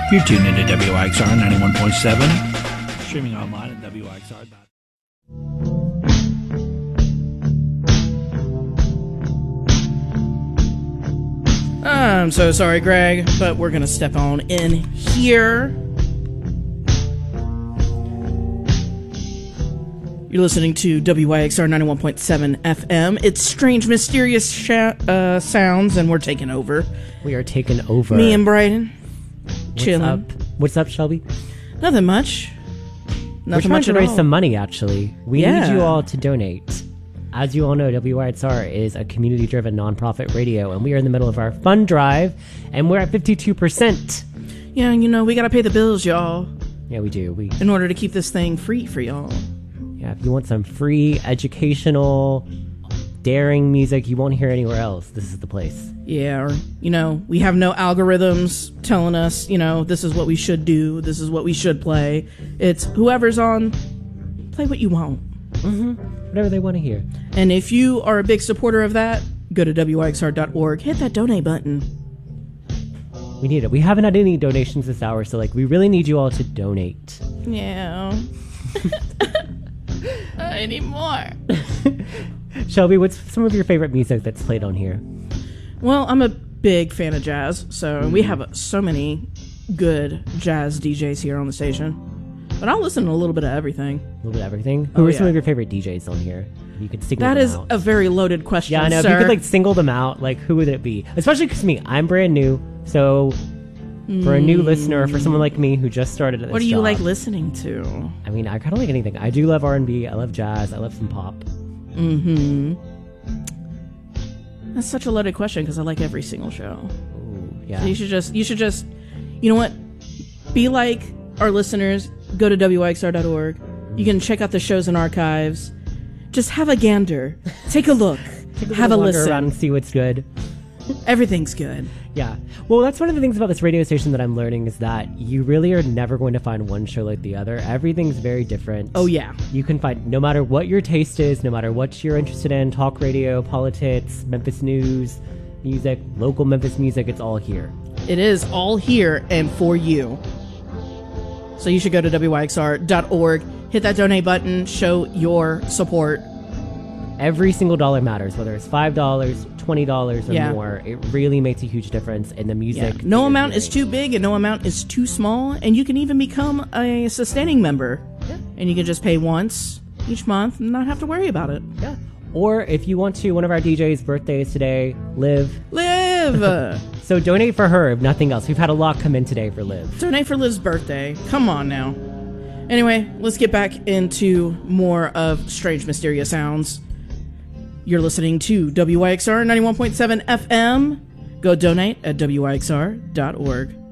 You're tuned into WYXR 91.7, streaming online at WYXR.com. I'm so sorry, Greg, but we're going to step on in here. You're listening to WYXR 91.7 FM. It's Strange Mysterious Sounds, and we're taking over. We are taking over. Me and Bryden. Chilling. What's up, Shelby? Nothing much. We're trying to raise some money, actually. We need you all to donate. As you all know, WYXR is a community-driven nonprofit radio, and we are in the middle of our fund drive, and we're at 52%. Yeah, you know, we gotta pay the bills, y'all. Yeah, we do. In order to keep this thing free for y'all. Yeah, if you want some free, educational, daring music you won't hear anywhere else, this is the place. Yeah, or, you know, we have no algorithms telling us, you know, this is what we should do, this is what we should play. It's whoever's on, play what you want. Whatever they want to hear. And if you are a big supporter of that, go to WYXR.org, hit that donate button. We need it. We haven't had any donations this hour, so, like, we really need you all to donate. Yeah. I need more. Shelby, what's some of your favorite music that's played on here? Well, I'm a big fan of jazz, so we have so many good jazz DJs here on the station. But I'll listen to a little bit of everything. A little bit of everything? Who are some of your favorite DJs on here? You could single them out. That is a very loaded question, Yeah, I know. sir. If you could, like, single them out, like, who would it be? Especially because me, I'm brand new, so for a new listener, for someone like me who just started at this What do you job, like listening to? I mean, I kind of like anything. I do love R&B. I love jazz. I love some pop. That's such a loaded question because I like every single show. Ooh, yeah. So you should just, you know what? Be like our listeners. Go to WYXR.org. You can check out the shows and archives. Just have a gander. Take a look. Have a listen. Around and see what's good. Everything's good. Yeah. Well, that's one of the things about this radio station that I'm learning is that you really are never going to find one show like the other. Everything's very different. Oh, yeah. You can find, no matter what your taste is, no matter what you're interested in, talk radio, politics, Memphis news, music, local Memphis music, it's all here. It is all here and for you. So you should go to WYXR.org, hit that donate button, show your support. Every single dollar matters, whether it's $5, $20 or more. It really makes a huge difference in the music. Yeah. No amount is too big and no amount is too small, and you can even become a sustaining member. Yeah. And you can just pay once each month and not have to worry about it. Yeah. Or if you want to, one of our DJ's birthdays today, Liv. So donate for her, if nothing else. We've had a lot come in today for Liv. Donate for Liv's birthday. Come on now. Anyway, let's get back into more of Strange Mysterious Sounds. You're listening to WYXR 91.7 FM. Go donate at WYXR.org.